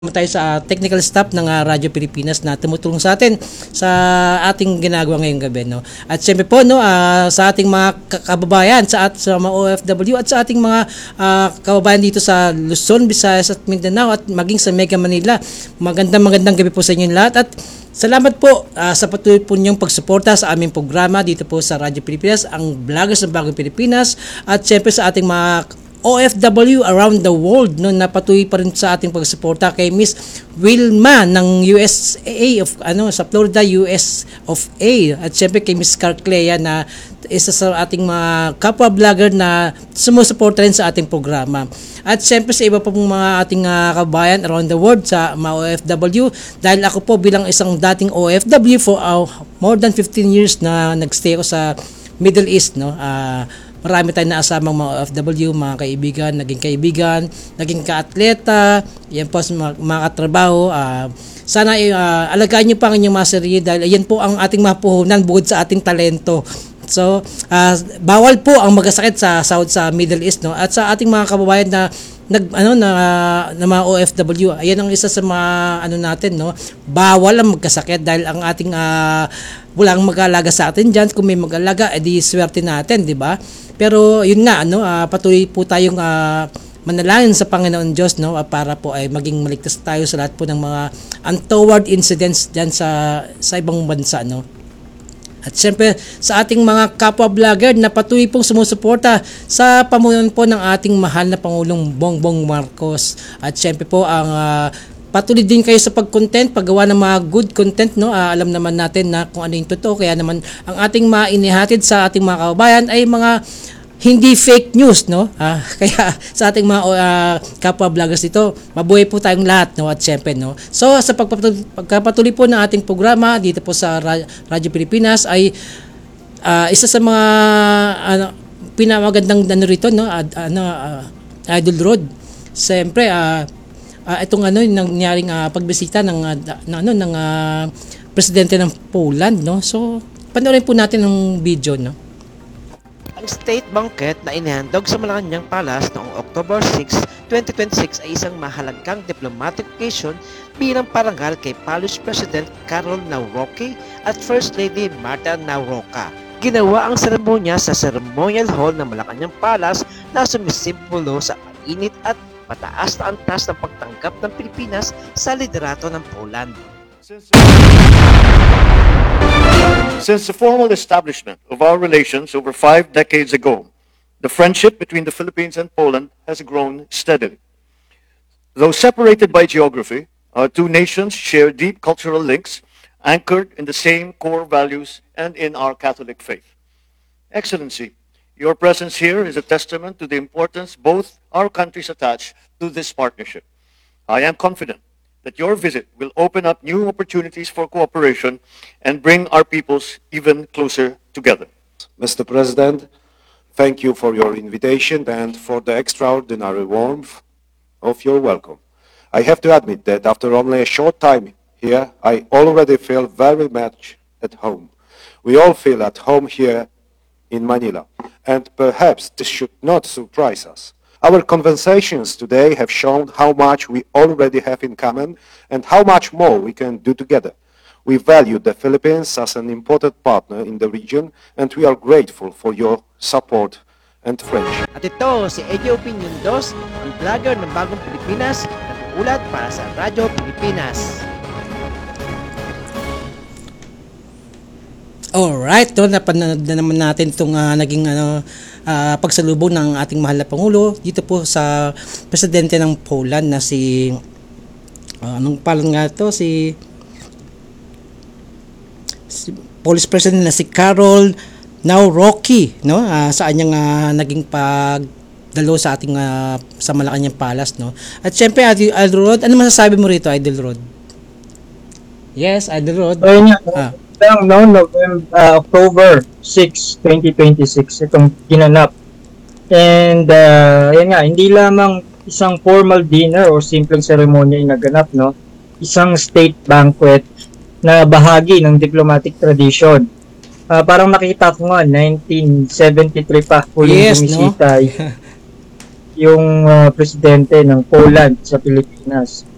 tayo sa technical staff ng Radyo Pilipinas na tumutulong sa atin sa ating ginagawa ngayong gabi, no. At siyempre po, no, sa ating mga kababayan sa mga OFW at sa ating mga kababayan dito sa Luzon, Visayas at Mindanao at maging sa Mega Manila. Magandang gabi po sa inyong lahat at salamat po sa patuloy po niyong pagsuporta sa aming programa dito po sa Radyo Pilipinas, ang Vloggers ng Bagong Pilipinas, at siyempre sa ating mga OFW around the world, no, napatuloy pa rin sa ating pagsuporta kay Miss Wilma ng USA sa Florida, US of A, at syempre kay Miss Carclea na isa sa ating mga kapwa vlogger na sumusuporta rin sa ating programa. At syempre sa iba pa pong mga ating kabayan around the world sa mga OFW, dahil ako po bilang isang dating OFW for more than 15 years na nagstay ako sa Middle East, no. Marami tayong naasamang mga OFW, mga kaibigan, naging ka-atleta, yan po mga katrabaho. Sana alagaan nyo pa ang inyong mga sarili dahil yan po ang ating mapuhunan bukod sa ating talento. So, bawal po ang magkasakit sa Middle East, no? At sa ating mga kababayan na mga OFW, ayan ang isa sa mga natin, no? Bawal ang magkasakit dahil ang ating walang mag-aalaga sa atin diyan. Kung may mag-aalaga, edi swerte natin, di ba? Pero yun nga, patuloy po tayong manalangin sa Panginoon Diyos, no, para po ay maging maligtas tayo sa lahat po ng mga untoward incidents diyan sa ibang bansa, no. At siyempre sa ating mga kapwa-vlogger na patuloy pong sumusuporta sa pamunuan po ng ating mahal na Pangulong Bongbong Marcos. At siyempre po ang patuloy din kayo sa pag-content, paggawa ng mga good content, no. Alam naman natin na kung ano yung totoo, kaya naman ang ating mainihatid sa ating mga kababayan ay mga hindi fake news, no. Kaya sa ating mga kapwa vloggers dito, mabuhay po tayong lahat, no, at syempre, no. So sa pagpapatuloy po ng ating programa dito po sa Radyo Pilipinas ay isa sa mga pinamagandang rito, no, Idol Road. Siyempre itong nangyaring pagbisita ng presidente ng Poland, no. So panoorin po natin ang video, no. Ang state banquet na inihandog sa Malacanang Palace noong October 6, 2026 ay isang mahalagang diplomatic occasion bilang parangal kay Polish President Karol Nawrocki at First Lady Marta Nawrocka. Ginawa ang seremonya sa Ceremonial Hall ng Malacanang Palace na sumisimbolo sa init at mataas na antas ng pagtanggap ng Pilipinas sa liderato ng Poland. Since the formal establishment of our relations over 5 decades ago, the friendship between the Philippines and Poland has grown steadily. Though separated by geography, our two nations share deep cultural links anchored in the same core values and in our Catholic faith. Excellency, your presence here is a testament to the importance both our countries attach to this partnership. I am confident that your visit will open up new opportunities for cooperation and bring our peoples even closer together. Mr. President, thank you for your invitation and for the extraordinary warmth of your welcome. I have to admit that after only a short time here, I already feel very much at home. We all feel at home here in Manila, and perhaps this should not surprise us. Our conversations today have shown how much we already have in common and how much more we can do together. We value the Philippines as an important partner in the region and we are grateful for your support and friendship. At ito si Eddie Opinion 2, ang vlogger ng Bagong Pilipinas, nag-uulat para sa Radyo Pilipinas. Alright, napanood na naman natin itong naging pagsalubong ng ating mahal na Pangulo dito po sa presidente ng Poland na si anong palang nga ito, si Polish President na si Karol Nawrocki, no, sa kanyang naging pagdalo sa ating sa Malacanang Palace, no. At syempre Idol Rod, ano masasabi mo rito, Idol Rod? Yes, Idol Rod. October 6, 2026 itong ginanap. And yan nga, hindi lamang isang formal dinner o simpleng seremonya yung naganap, no? Isang state banquet na bahagi ng diplomatic tradition. Parang nakita ko nga 1973 pa huling bumisita, no? yung presidente ng Poland sa Pilipinas.